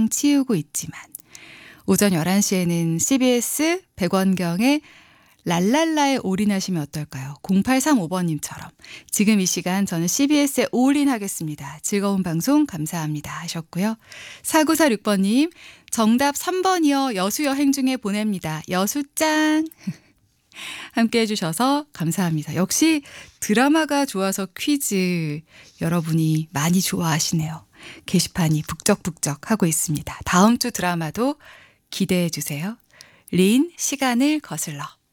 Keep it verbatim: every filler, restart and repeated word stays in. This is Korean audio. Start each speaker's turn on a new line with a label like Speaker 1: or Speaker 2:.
Speaker 1: 가장 치우고 있지만 오전 열한 시에는 씨비에스 백원경의 랄랄라에 올인하시면 어떨까요? 공팔삼오 번님처럼 지금 이 시간 저는 씨비에스에 올인하겠습니다. 즐거운 방송 감사합니다 하셨고요. 사구사육 번님 정답 삼 번이요. 여수여행 중에 보냅니다. 여수짱 함께 해주셔서 감사합니다. 역시 드라마가 좋아서 퀴즈 여러분이 많이 좋아하시네요. 게시판이 북적북적 하고 있습니다. 다음 주 드라마도 기대해 주세요. 린 시간을 거슬러.